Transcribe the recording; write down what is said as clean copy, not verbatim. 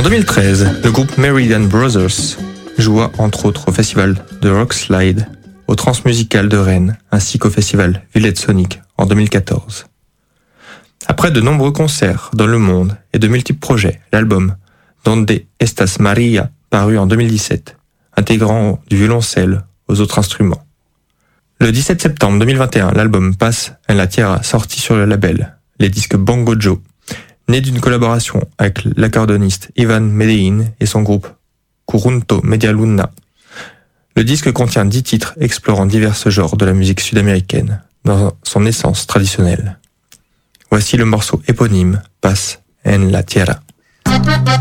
2013, le groupe Meridian Brothers joua entre autres au festival de Rockslide, au Transmusical de Rennes, ainsi qu'au festival Villette Sonic en 2014. Après de nombreux concerts dans le monde et de multiples projets, l'album Donde Estas Maria parut en 2017, intégrant du violoncelle aux autres instruments. Le 17 septembre 2021, l'album Paz en la Tierra sortit sur le label Les Disques Bongo Joe, né d'une collaboration avec l'accordéoniste Ivan Medellín et son groupe Curunto Media Luna. Le disque contient 10 titres explorant divers genres de la musique sud-américaine dans son essence traditionnelle. Voici le morceau éponyme Paz en la Tierra.